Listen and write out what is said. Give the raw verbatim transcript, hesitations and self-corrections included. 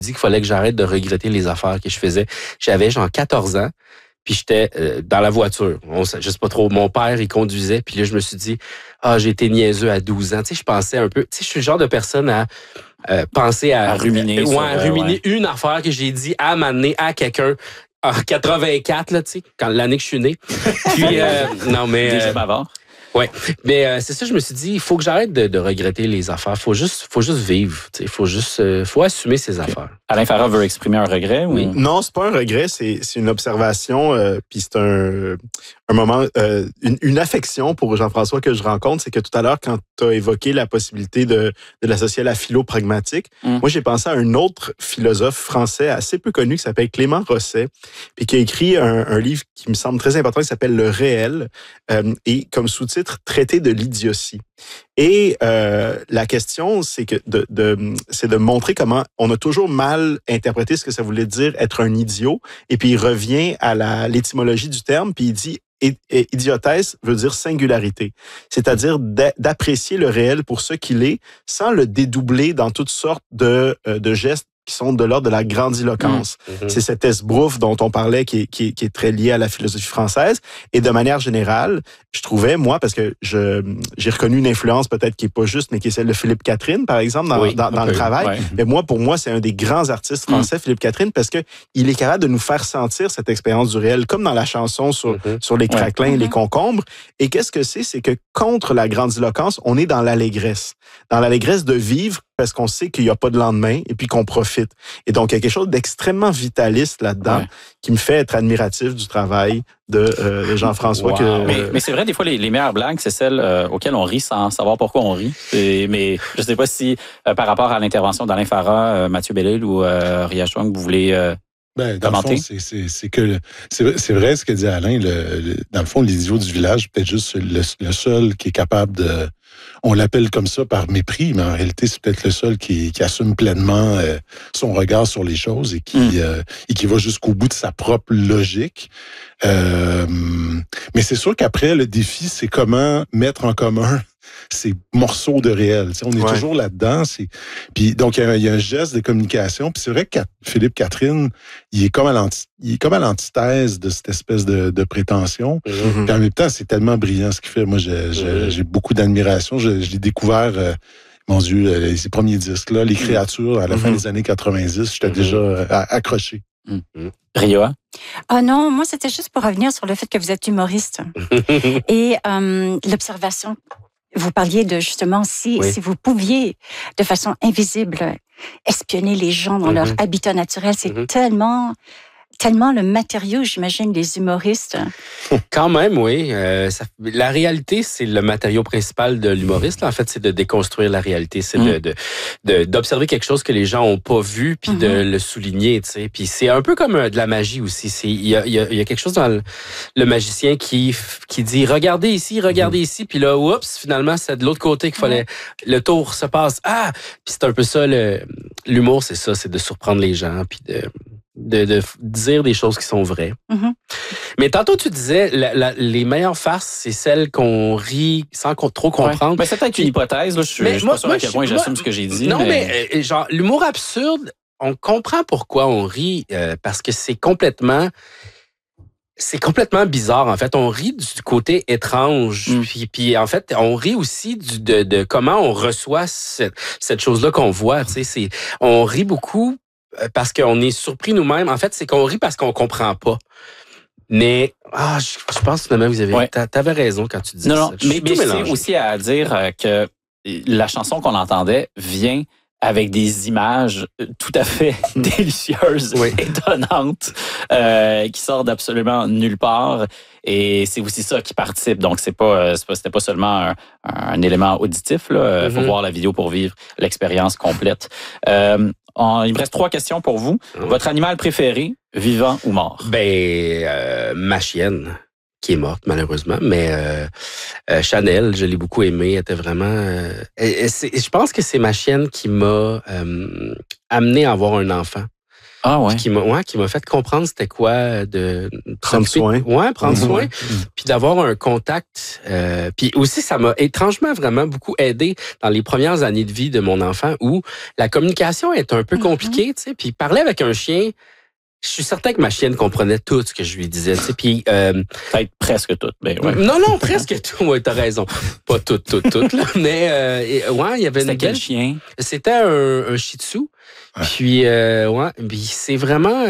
dit qu'il fallait que j'arrête de regretter les affaires que je faisais. J'avais genre quatorze ans, puis j'étais euh, dans la voiture. On, je sais pas trop, mon père, il conduisait, puis là, je me suis dit, ah, j'ai été niaiseux à douze ans. Tu sais, je pensais un peu, tu sais, je suis le genre de personne à euh, penser à... À ruminer. Euh, ouais, sur, à euh, ruminer ouais. une affaire que j'ai dit à m'amener à quelqu'un en quatre-vingt-quatre, là, tu sais, quand l'année que je suis né. Puis, euh, non, mais... Déjà Euh, bavard. Ouais, mais euh, c'est ça, je me suis dit, il faut que j'arrête de, de regretter les affaires. Faut juste, faut juste vivre. Il faut juste, euh, faut assumer ses Okay. affaires. Alain Farah veut exprimer un regret? Oui. Ou... Non, c'est pas un regret, c'est, c'est une observation, euh, puis c'est un, un moment, euh, une, une affection pour Jean-François que je rencontre. C'est que tout à l'heure, quand tu as évoqué la possibilité de, de l'associer à la philo pragmatique, Mm. moi, j'ai pensé à un autre philosophe français assez peu connu qui s'appelle Clément Rosset, puis qui a écrit un, un livre qui me semble très important, qui s'appelle Le réel, euh, et comme sous-titre, Traité de l'idiotie. Et euh, la question, c'est que de, de, c'est de montrer comment on a toujours mal interprété ce que ça voulait dire être un idiot. Et puis il revient à la, l'étymologie du terme, puis il dit et, et, idiotesse veut dire singularité, c'est-à-dire d'a, d'apprécier le réel pour ce qu'il est, sans le dédoubler dans toutes sortes de, de gestes qui sont de l'ordre de la grandiloquence. Mmh. C'est cet esbrouf dont on parlait qui est, qui, est, qui est très lié à la philosophie française. Et de manière générale, je trouvais, moi, parce que je, j'ai reconnu une influence peut-être qui est pas juste, mais qui est celle de Philippe Catherine, par exemple, dans, oui, dans, dans le travail. Ouais. Mais moi, pour moi, c'est un des grands artistes français, mmh. Philippe Catherine, parce que il est capable de nous faire sentir cette expérience du réel, comme dans la chanson sur, mmh. sur les craquelins, ouais. les concombres. Et qu'est-ce que c'est? C'est que contre la grandiloquence, on est dans l'allégresse. Dans l'allégresse de vivre parce qu'on sait qu'il n'y a pas de lendemain et puis qu'on profite. Et donc, il y a quelque chose d'extrêmement vitaliste là-dedans ouais. qui me fait être admiratif du travail de, euh, de Jean-François. Wow. Que, mais, mais c'est vrai, des fois, les, les meilleures blagues, c'est celles euh, auxquelles on rit sans savoir pourquoi on rit. Et, mais je ne sais pas si, euh, par rapport à l'intervention d'Alain Farah, euh, Mathieu Bellil ou euh, Ria Chouang, vous voulez... Euh, Ben, dans commenter? Le fond, c'est, c'est, c'est que c'est, c'est vrai ce que dit Alain. Le, le, dans le fond, l'idiot du village, peut-être juste le, le seul qui est capable de... On l'appelle comme ça par mépris, mais en réalité, c'est peut-être le seul qui, qui assume pleinement euh, son regard sur les choses et qui, mm. euh, et qui va jusqu'au bout de sa propre logique. Euh, mais c'est sûr qu'après, le défi, c'est comment mettre en commun ces morceaux de réel. T'sais, on est ouais. toujours là-dedans. C'est... Puis, donc, il y, y a un geste de communication. Puis c'est vrai que Philippe Catherine, il est comme à, l'anti... il est comme à l'antithèse de cette espèce de, de prétention. Mm-hmm. Puis en même temps, c'est tellement brillant ce qu'il fait. Moi, j'ai, j'ai, mm-hmm. j'ai beaucoup d'admiration. Je, je l'ai découvert... Euh, mon Dieu, les, ces premiers disques-là, Les Créatures, à la mm-hmm. fin des années quatre-vingt-dix, j'étais mm-hmm. déjà euh, accroché. Mm-hmm. Ria? Ah non, moi, c'était juste pour revenir sur le fait que vous êtes humoriste. Et euh, l'observation... Vous parliez de, justement, si, oui. si vous pouviez, de façon invisible, espionner les gens dans mm-hmm. leur habitat naturel, c'est mm-hmm. tellement... tellement le matériau, j'imagine, des humoristes. Quand même, oui. Euh, ça, la réalité, c'est le matériau principal de l'humoriste. En fait, c'est de déconstruire la réalité. C'est mmh. de, de, de, d'observer quelque chose que les gens n'ont pas vu, puis mmh. de le souligner. Tu sais. Puis c'est un peu comme de la magie aussi. C'est, il, y a, il, y a, il y a quelque chose dans le, le magicien qui, qui dit « Regardez ici, regardez mmh. ici ». Puis là, oups, finalement, c'est de l'autre côté qu'il fallait... Mmh. Le tour se passe. Ah! Puis c'est un peu ça, le, l'humour, c'est ça. C'est de surprendre les gens, puis de... De, de dire des choses qui sont vraies. Mm-hmm. Mais tantôt, tu disais, la, la, les meilleures farces, c'est celles qu'on rit sans trop comprendre. Ouais. Mais c'est peut-être une hypothèse. Là. Je suis, je suis moi, pas sûr moi, à quel point moi, j'assume ce que j'ai dit. Non, mais, mais euh, genre, l'humour absurde, on comprend pourquoi on rit, euh, parce que c'est complètement... C'est complètement bizarre, en fait. On rit du côté étrange. Mm. Puis, puis, en fait, on rit aussi du, de, de comment on reçoit cette, cette chose-là qu'on voit. Tu sais, c'est, on rit beaucoup parce qu'on est surpris nous-mêmes. En fait, c'est qu'on rit parce qu'on comprend pas. Mais ah, je, je pense que vous avez, ouais. t'avais raison quand tu disais non, ça. Non, mais, mais c'est aussi à dire que la chanson qu'on entendait vient avec des images tout à fait délicieuses, oui. étonnantes, euh, qui sortent d'absolument nulle part. Et c'est aussi ça qui participe. Donc, c'est pas, c'est pas, c'était pas seulement un, un élément auditif. Il mm-hmm. faut voir la vidéo pour vivre l'expérience complète. Euh, on, il me reste trois questions pour vous. Mm. Votre animal préféré, vivant ou mort? Ben, euh, ma chienne, qui est morte malheureusement, mais euh, euh, Chanel, je l'ai beaucoup aimée. Elle était vraiment... Euh, et, et c'est, je pense que c'est ma chienne qui m'a euh, amené à avoir un enfant. Ah ouais. Qui m'a, ouais, qui m'a fait comprendre c'était quoi de prendre soin. Ouais, prendre Mmh. soin. Puis d'avoir un contact. Euh, puis aussi, ça m'a étrangement vraiment beaucoup aidé dans les premières années de vie de mon enfant où la communication est un peu compliquée, mm-hmm. tu sais. Puis parler avec un chien, je suis certain que ma chienne comprenait tout ce que je lui disais, tu sais. Puis euh, peut-être presque tout, mais ouais. Non, non, presque tout. Ouais, t'as raison. Pas tout, tout, tout. Là, mais euh, ouais, il y avait C'était une quel belle... chien? C'était un, un Shih Tzu. Ouais. Puis, euh, ouais, puis c'est vraiment...